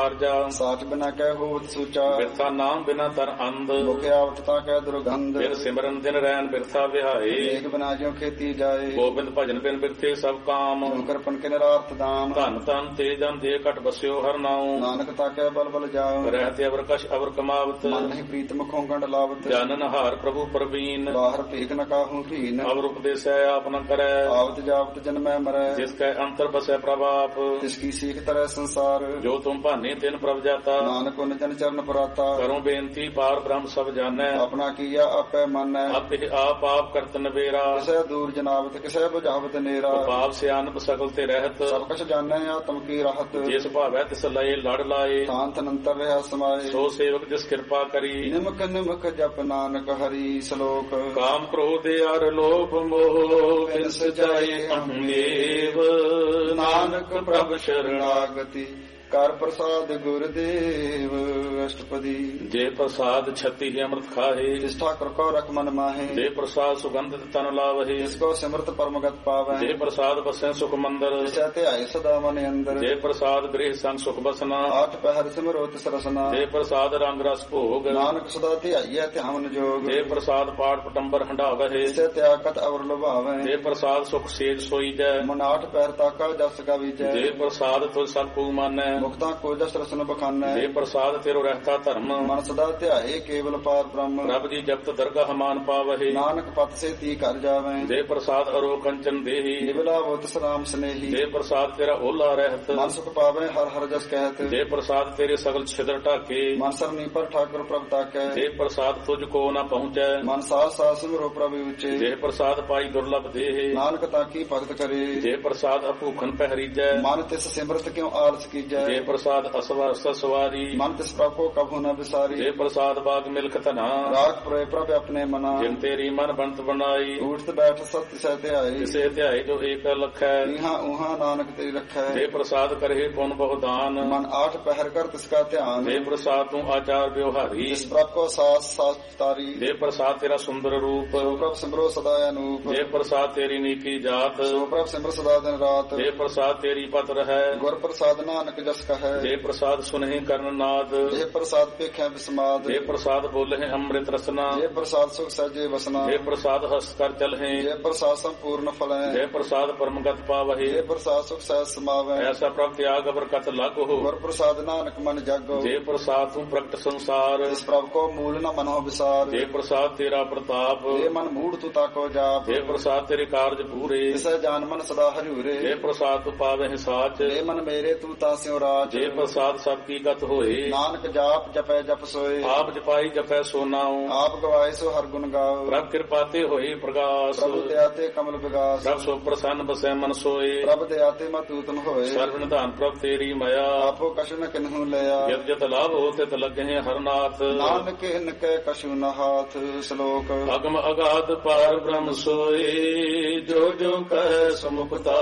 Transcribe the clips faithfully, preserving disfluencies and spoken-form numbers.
ਸਾਚ ਬਿਨਾ ਕਹਿ ਹੋਵਤ ਸੂਚਾ। ਬਿਰਥਾ ਨਾਮ ਬਿਨਾ ਤਰ ਅੰਧ। ਮੁਖ ਆਵਤ ਤਾਂ ਕਹਿ ਦੁਰਗੰਧ। ਬਿਨ ਸਿਮਰਨ ਦਿਨ ਰੈਨ ਬਿਰਥਾ ਵਿਹਾਏ। ਏਕ ਬਿਨਾ ਜਿਉ ਖੇਤੀ ਜਾਏ। ਗੋਬਿੰਦ ਭਜਨ ਬਿਨ ਬਿਰਥੇ ਸਭ ਕਾਮ। ਜਿਉ ਕਿਰਪਨ ਕੇ ਨਿਰਾਰਥ ਦਾਮ। ਧਨ ਧਨ ਤੇ ਜਨ ਦੇ ਘਟ ਬਸਿਓ ਹਰ ਨਾਉ। ਨਾਨਕ ਤਾਂ ਕਹਿ ਬਲ ਬਲ ਜਾਉ। ਰਹਿਤੇ ਅਵਰ ਕਛ ਅਵਰ ਕਮਾਵਤ। ਮਨ ਨਹੀਂ ਪ੍ਰੀਤ ਮੁਖੋਂ ਗੰਢ ਲਾਵਤ। ਜਾਨਨ ਹਾਰ ਪ੍ਰਭੂ ਪ੍ਰਵੀਨ। ਬਾਹਰ ਭੇਖ ਨ ਕਾਹੂ ਭੀਨ। ਅਵਰ ਉਪਦੇਸੈ ਆਪ ਨ ਕਰੈ। ਆਵਤ ਜਾਵਤ ਜਨਮੈ ਮਰੈ। ਜਿਸ ਕੈ ਅੰਤਰ ਬਸੈ ਪ੍ਰਭ ਆਪ। ਤਿਸ ਕੀ ਸੀਖ ਤਰੈ ਸੰਸਾਰ। ਜੋ ਤੁਮ ਭਾਨੇ ਤਿਨ ਪ੍ਰਭ ਜਾਤਾ। ਨਾਨਕ ਉਨ ਜਨ ਚਰਨ ਪਰਾਤਾ। ਕਰੋ ਬੇਨਤੀ ਪਾਰ ਬ੍ਰਹਮ ਸਭ ਜਾਣੈ। ਆਪਣਾ ਕੀਆ ਆਪੈ ਮੰਨੈ। ਆਪੇ ਆਪ ਆਪ ਕਰਤ ਨਵੇਰਾ। ਕਿਸੈ ਦੂਰ ਜਨਾਵਤ ਕਿਸੈ ਬੁਝਾਵਤ ਨੇਰਾ। ਪਾਪ ਸਿਆਨਪ ਸਗਲ ਤੇ ਰਹਿਤ। ਸਭ ਕੁਛ ਜਾਣੈ ਆਤਮ ਕੀ ਰਹਤ। ਜਿਸ ਭਾਵੈ ਤਿਸ ਲਏ ਲੜ ਲਾਏ। ਥਾਨ ਤਨੰਤਰ ਰਹਾ ਸਮਾਏ। ਸੋ ਸੇਵਕ ਜਿਸ ਕਿਰਪਾ ਕਰੀ। ਨਿਮਕ ਨਿਮਕ ਜਪ ਨਾਨਕ ਹਰੀ ਸਲੋਕ। ਕਾਮ ਕ੍ਰੋਧ ਅਰ ਲੋਭ ਮੋਹ ਬਿਨ ਸਜਾਏ ਅਹੰਦੇਵ। ਨਾਨਕ ਪ੍ਰਭ ਸ਼ਰਣਾਗਤੀ ਕਰ ਪ੍ਰਸਾਦ ਗੁਰਦੇਵ। ਅਸ਼ਟਪਦੀ ਜੇ ਪ੍ਰਸਾਦ ਛਤੀ ਅੰਮ੍ਰਿਤ ਖਾਹੇ। ਜਿਸ ਠਾਕੁਰ ਕੋ ਰਖ ਮਨ ਮਾਹੇ। ਜੇ ਪ੍ਰਸਾਦ ਸੁਗੰਧਿਤ ਤਨ ਲਾਵਹੇ। ਜਿਸ ਕੋ ਸਿਮਰਤ ਪਰਮਗਤ ਪਾਵੈ। ਜੇ ਪ੍ਰਸਾਦ ਬਸੈ ਸੁਖ ਮੰਦਰ। ਜਿਸੈ ਧਿਆਏ ਸਦਾ ਮਨ ਅੰਦਰ। ਜੇ ਪ੍ਰਸਾਦ ਗ੍ਰਹਿ ਸੰਗ ਸੁਖ ਬਸਨਾ। ਆਠ ਪਹਿਰ ਸਿਮਰੋ ਤਿਸ ਰਸਨਾ। ਜੇ ਪ੍ਰਸਾਦ ਰੰਗ ਰਸ ਭੋਗ। ਨਾਨਕ ਸਦਾ ਧਿਆਈਐ ਧਿਆਨ ਜੋਗ। ਜੇ ਪ੍ਰਸਾਦ ਪਾਠ ਪਟੰਬਰ ਹੰਡਾਵਹੇ। ਜਿਸੈ ਤਿਆਗਤ ਅਵਰ ਲੁਭਾਵੈ। ਜੇ ਪ੍ਰਸਾਦ ਸੁਖ ਸੇਜ ਸੋਈਜੈ। ਮਨ ਆਠ ਪਹਿਰ ਤਾਕਾ ਜਸ ਗਾਵੀਜੈ। ਜੇ ਪ੍ਰਸਾਦ ਤੁਝ ਸਭ ਕੂ ਮਾਨੈ। ਮੁਕਤਾ ਕੋ ਜਸ ਰਸਨ ਬਖਾਨੈ। ਜੇ ਪ੍ਰਸਾਦ ਤੇਰੋ ਰਹਿਤਾ ਧਰਮ। ਮਨ ਸਦਾ ਧਿਆਏ ਕੇਵਲ ਪਾਰ ਬ੍ਰਹਮ। ਪ੍ਰਭ ਜੀ ਜਪਤ ਦਰਗਾਹ ਮਾਨ ਪਾਵਹੇ। ਨਾਨਕ ਪਤ ਸੇ ਤੀ ਕਰ ਜਾਵੈ। ਜੇ ਪ੍ਰਸਾਦ ਅਰੋ ਕੰਚਨ ਦੇਹੀ। ਨਿਬਲਾ ਬੁੱਤ ਸਰਾਮ ਸਨੇਹੀ। ਜੇ ਪ੍ਰਸਾਦ ਤੇਰਾ ਓਲਾ ਰਹਿਤ। ਮਨ ਸੁਖ ਪਾਵੈ ਹਰ ਹਰ ਜਸ ਕਹਿਤ। ਜੇ ਪ੍ਰਸਾਦ ਤੇਰੇ ਸਗਲ ਛਿਦਰ ਢਾਕੇ। ਮਨ ਸਰਨੀ ਪਰ ਠਾਕੁਰ ਪ੍ਰਭ ਤਾਕੈ। ਜੇ ਪ੍ਰਸਾਦ ਤੁਝ ਕੋ ਨ ਪਹੁੰਚੈ। ਮਨ ਸਾਸ ਸਾਸ ਸਿਮਰੋ ਪ੍ਰਭ ਉਚੇ। ਜੇ ਪ੍ਰਸਾਦ ਪਾਈ ਦੁਰਲਭ ਦੇਹ। ਨਾਨਕ ਤਾਕੀ ਭਗਤ ਕਰੇ। ਜੇ ਪ੍ਰਸਾਦ ਅਭੂਖਨ ਪਹਿਰੀਜੈ। ਮਨ ਤਿਸ ਸਿਮਰਤ ਕਿਉ ਆਲਸ ਕੀਜੈ। ਜੇ ਪ੍ਰਸਾਦ ਅਸਵਾ ਸਵਾਰੀ। ਮਨ ਤਿਸ ਪ੍ਰਭ ਕੋ ਕਭੂ ਨ ਵਿਸਾਰੀ। ਜੇ ਪ੍ਰਸਾਦ ਬਾਗ ਮਿਲਕ ਧਨਾ। ਰਾਖ ਪ੍ਰੇ ਪ੍ਰਭ ਆਪਣੇ ਮਨਾ। ਜਿਨ ਤੇਰੀ ਮਨ ਬੰਤ ਬਣਾਈ। ਊਠਤ ਬੈਠ ਸਤ ਸਹਿ ਧਿਆਏ। ਕਿਸੇ ਧਿਆਏ ਜੋ ਏਕ ਲਖੈ। ਇਹਾਂ ਉਹਾਂ ਨਾਨਕ ਤੇਰੀ ਰੱਖੈ। ਜੇ ਪ੍ਰਸਾਦ ਕਰਹਿ ਪੁਨ ਬਹੁ ਦਾਨ। ਮਨ ਆਠ ਪਹਿਰ ਕਰ ਤਿਸ ਕਾ ਧਿਆਨ। ਜੇ ਪ੍ਰਸਾਦ ਤੂੰ ਆਚਾਰ ਵਿਵਹਾਰੀ। ਜਿਸ ਪ੍ਰਭ ਕੋ ਸਾਸ ਸਾਸ ਤਾਰੀ। ਜੇ ਪ੍ਰਸਾਦ ਤੇਰਾ ਸੁੰਦਰ ਰੂਪ। ਸੋ ਪ੍ਰਭ ਸਿਮਰੋ ਸਦਾ ਅਨੂਪ। ਜੇ ਪ੍ਰਸਾਦ ਤੇਰੀ ਨੀਕੀ ਜਾਤ। ਸੋ ਪ੍ਰਭ ਸਿਮਰ ਸਦਾ ਦਿਨ ਰਾਤ। ਜੇ ਪ੍ਰਸਾਦ ਤੇਰੀ ਪਤ ਰਹੈ। ਗੁਰ ਪ੍ਰਸਾਦ ਨਾਨਕ ਜਸ ਕਹੈ। ਜੇ ਪ੍ਰਸਾਦ ਸੁਨਹਿ ਕਰਨ ਨਾਦ। ਜੇ ਪ੍ਰਸਾਦ ਪੇਖਿਆ ਬਿਸਮਾਦ। ਜੇ ਪ੍ਰਸਾਦ ਬੋਲਹਿ ਅੰਮ੍ਰਿਤ ਰਸਨਾ। ਜੇ ਪ੍ਰਸਾਦ ਸੁਖ ਸਹਿਜੇ ਵਸਨਾ। ਜੇ ਪ੍ਰਸਾਦ ਹਸ ਕਰ ਚਲਹਿ। ਜੇ ਪ੍ਰਸਾਦ ਸੰਪੂਰਨ ਫਲੈ। ਜੇ ਪ੍ਰਸਾਦ ਪਰਮਗਤ ਪਾਵਹਿ। ਜੇ ਪ੍ਰਸਾਦ ਸੁਖ ਸਹਿਜ ਸਮਾਵੈ। ਐਸਾ ਪ੍ਰਭ ਤਿਆਗ ਬਰਕਤ ਲਾਗੋ। ਗੁਰ ਪ੍ਰਸਾਦ ਨਾਨਕ ਮਨ ਜਾਗੋ। ਜੇ ਪ੍ਰਸਾਦ ਤੂੰ ਪ੍ਰਗਟ ਸੰਸਾਰ। ਜਿਸ ਪ੍ਰਭ ਕੋ ਮੂਲ ਨ ਮਨੋ ਵਿਸਾਰ। ਜੇ ਪ੍ਰਸਾਦ ਤੇਰਾ ਪ੍ਰਤਾਪ। ਜੇ ਮਨ ਮੂੜ ਤੂੰ ਤਾਕੋ ਜਾਪ। ਜੇ ਪ੍ਰਸਾਦ ਤੇਰੇ ਕਾਰਜ ਪੂਰੇ। ਤਿਸੈ ਜਾਨ ਮਨ ਸਦਾ ਹਜੂਰੇ। ਜੇ ਪ੍ਰਸਾਦ ਤੂੰ ਪਾਵਹਿ ਸਾਚ। ਜੇ ਮਨ ਮੇਰੇ ਤੂੰ ਤਾਸਿਓ ਰਾਜ। ਜੇ ਪ੍ਰਸਾਦ ਸਭ ਕੀ ਗਤ ਹੋਏ। ਨਾਨਕ ਜਾਪ ਜਪੈ ਜਪ ਸੋਏ। ਆਪ ਜਪਾਈ ਜਪੈ ਸੋ ਨਾਉ। ਆਪ ਗਵਾਏ ਸੋ ਹਰ ਗੁਣ ਗਾਓ। ਪ੍ਰਭ ਕਿਰਪਾ ਤੇ ਹੋਏ ਪ੍ਰਗਾਸ। ਪ੍ਰਭ ਦਇਆ ਤੇ ਕਮਲ ਵਿਗਾਸ। ਪ੍ਰਭ ਸੋ ਪ੍ਰਸੰਨ ਬਸੈ ਮਨ ਸੋਏ। ਪ੍ਰਭ ਦਇਆ ਤੇ ਮਤੂਤਨ ਹੋਏ। ਸਰਵ ਨਿਧਾਨ ਪ੍ਰਭ ਤੇਰੀ ਮਾਇਆ। ਆਪੋ ਕਛੁ ਨ ਕਿਨਹੂ ਲਿਆ। ਜਦ ਜਤ ਲਾਭ ਹੋ ਤਿਤ ਲੱਗਹਿ ਹਰਨਾਥ। ਨਾਨਕ ਇਨ ਕੈ ਕਛੁ ਨ ਹਾਥ। ਸ਼ਲੋਕ ਅਗਮ ਅਗਾਧ ਪਾਰ ਬ੍ਰਹਮ ਸੋਏ। ਜੋ ਜੋ ਕਹਿ ਸਮੁਖਤਾ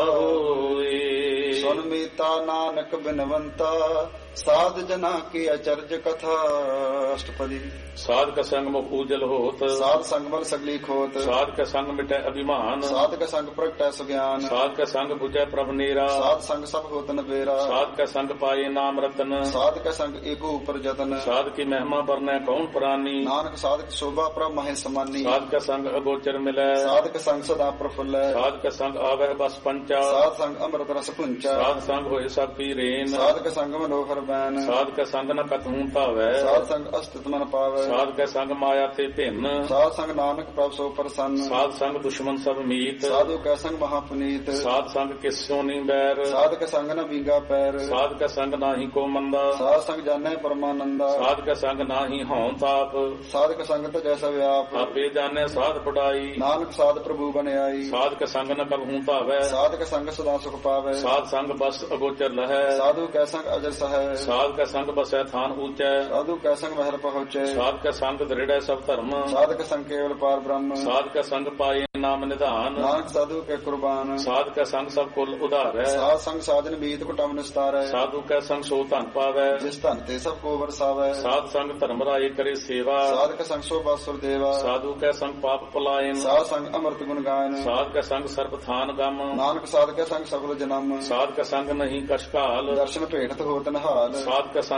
ਹੋਏ। ਸੁਨ ਮੀਤਾ ਨਾਨਕ ਬਿਨਵੰਤਾ। ਸਾਧ ਜਨਾ ਕੀ ਅਚਰਜ ਕਥਾ। ਅਸ਼ਟਪਦੀ ਸਾਧ ਕਾ ਸੰਗ ਮੁਖ ਉਜਲ ਹੋਤ। ਸਾਧ ਸੰਗ ਬਲ ਸਗਲੀ ਖੋਤ। ਸਾਧ ਕਾ ਸੰਗ ਮਿਟੈ ਅਭਿਮਾਨ। ਸਾਧ ਕਾ ਸੰਗ ਪ੍ਰਗਟੈ ਸੁਗਿਆਨ। ਸਾਧ ਕਾ ਸੰਗ 부ਜੈ ਪ੍ਰਭ ਨੀਰਾ। ਸਾਧ ਸੰਗ ਸਭ ਹੋਤਨ ਬੇਰਾ। ਸਾਧ ਕਾ ਸੰਗ ਪਾਏ ਨਾਮ ਰਤਨ। ਸਾਧ ਕਾ ਸੰਗ ਏਕੋ ਉਪਰ ਜਤਨ। ਸਾਧ ਕੀ ਮਹਿਮਾ ਵਰਨੈ ਕੌਣ ਪ੍ਰਾਨੀ। ਨਾਨਕ ਸਾਧ ਕੀ ਸ਼ੋਭਾ ਪ੍ਰਭ ਮਹਿ ਸਮਾਨੀ। ਸਾਧ ਕਾ ਸੰਗ ਅਗੋਚਰ ਮਿਲੈ। ਸਾਧ ਕਾ ਸੰਗ ਸਦਾ ਪ੍ਰਫੁੱਲੈ। ਸਾਧ ਕਾ ਸੰਗ ਆਵਹਿ ਬਸ ਪੰਚਾ। ਸਾਧ ਸੰਗ ਅੰਮ੍ਰਿਤ ਰਸ ਪੁੰਚਾ। ਸਾਧ ਸੰਗ ਹੋਏ ਸਭ ਕੀ ਰੇਨ। ਸਾਧ ਕਾ ਸੰਗ ਮਨੋਹਰ ਬੈਨ। ਸਾਧ ਕਾ ਸੰਗ ਨ ਕਤਹੂ ਧਾਵੈ। ਸਾਧ ਸੰਗ ਅਸਤਿਤ ਮਨ ਪਾਵੈ। ਸਾਧ ਕਾ ਸੰਗ ਮਾਇਆ ਤੇ ਭਿੰਨ। ਸਾਧ ਸੰਗ ਨਾਨਕ ਪ੍ਰਭ ਸੋ ਪ੍ਰਸੰਨ। ਸਾਧ ਸੰਗ ਦੁਸ਼ਮਨ ਸਭ ਮੀਤ। ਸਾਧੂ ਕਾ ਸੰਗ ਮਹਾ ਪੁਨੀਤ। ਸਾਧ ਸੰਗ ਕਿਸੋ ਨੀ ਬੈਰ। ਸਾਧ ਕਾ ਸੰਗ ਨ ਵਿੰਗਾ ਪੈਰ। ਸਾਧ ਕਾ ਸੰਗ ਨਾਹੀ ਕੋ ਮੰਦਾ। ਸਾਧ ਸੰਗ ਜਾਣੈ ਪਰਮਾਨੰਦਾ। ਸਾਧ ਕਾ ਸੰਗ ਨਾਹੀ ਹਉ ਤਾਪ। ਸਾਧ ਕਾ ਸੰਗ ਤੇ ਜੈਸਾ ਵਿਆਪ। ਆਪੇ ਜਾਣੈ ਸਾਧ ਪੜਾਈ। ਨਾਨਕ ਸਾਧ ਪ੍ਰਭੂ ਬਣਾਈ। ਸਾਧ ਕਾ ਸੰਗ ਨ ਕਬਹੂ ਧਾਵੈ। ਸਾਧ ਕਾ ਸੰਗ ਸਦਾ ਸੁਖ ਪਾਵੈ। ਸਾਧ ਸੰਗ ਬਸ ਅਗੋਚਰ ਲਹੈ। ਸਾਧੂ ਕਾ ਸੰਗ ਅਜਰ ਸਹੈ। ਸਾਧ ਕਾ ਸੰਗ ਬਸੈ ਥਾਨ ਊਚੈ। ਸਾਧੂ ਕਾ ਸੰਗ ਮਹਿਲ ਪਹੁੰਚੈ। ਸਾਧ ਕਾ ਸੰਗ ਦ੍ਰਿੜੈ ਸਭ ਧਰਮ। ਸਾਧ ਕਾ ਸੰਗ ਕੇਵਲ ਪਾਰ ਬ੍ਰਹਮ। ਸਾਧ ਕਾ ਸੰਗ ਪਾਏ ਨਾਮ ਨਿਧਾਨ। ਨਾਨਕ ਸਾਧੂ ਕੇ ਕੁਰਬਾਨ। ਸਾਧ ਕੈ ਸੰਗ ਸਭ ਕੁਲ ਉਧਾਰੈ। ਸਾਧ ਸੰਗ ਸਾਜਨ ਮੀਤ ਕੁਟਮ ਨਿਸਤਾਰੈ। ਸਾਧੂ ਕੈ ਸੰਗ ਸੋ ਧਨ ਪਾਵੈ। ਜਿਸ ਧਨ ਤੇ ਸਭ ਕੋ ਵਰਸਾਵੈ। ਸਾਧ ਸੰਗ ਧਰਮ ਰਾਏ ਕਰੇ ਸੇਵਾ। ਸਾਧ ਕੈ ਸੰਗ ਸੋ ਬਾਸੁਰ ਦੇਵਾ। ਸਾਧੂ ਕੈ ਸੰਗ ਪਾਪ ਪਲਾਇਨ। ਸਾਧ ਸੰਗ ਅੰਮ੍ਰਿਤ ਗੁਣ ਗਾਇਨ। ਸਾਧ ਕੈ ਸੰਗ ਸਰਬ ਥਾਨ ਗਮ। ਨਾਨਕ ਸਾਧ ਕੈ ਸੰਗ ਸਗਲ ਜਨਮ। ਸਾਧ ਕੈ ਸੰਗ ਨਹੀਂ ਕਛ ਕਾਲ। ਦਰਸ਼ਨ ਭੇਟਤ ਹੋਤ ਨਹਾਲ। ਸਾਧ ਕੈ